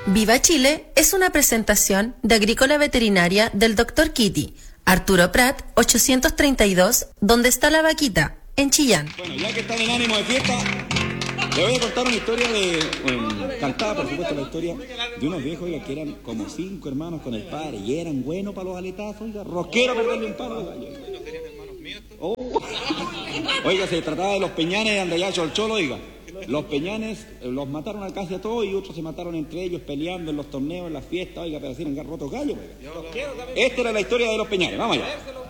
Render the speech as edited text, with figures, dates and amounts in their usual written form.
Viva Chile es una presentación de Agrícola Veterinaria del Dr. Kitty, Arturo Prat, 832, donde está la vaquita, en Chillán. Bueno, ya que están en ánimo de fiesta, le voy a contar una historia cantada, por supuesto, la historia de unos viejos, oiga, que eran como 5 hermanos con el padre y eran buenos para los aletazos, oiga, rockero perderle un palo de gallo. Oh. Oiga, se trataba de los Peñanes de Andayá Cholcholo, oiga. Los Peñanes los mataron a casi a todos y otros se mataron entre ellos peleando en los torneos, en las fiestas, oiga, pero así eran rotos gallos, oiga. Esta era la historia de los Peñanes, vamos allá.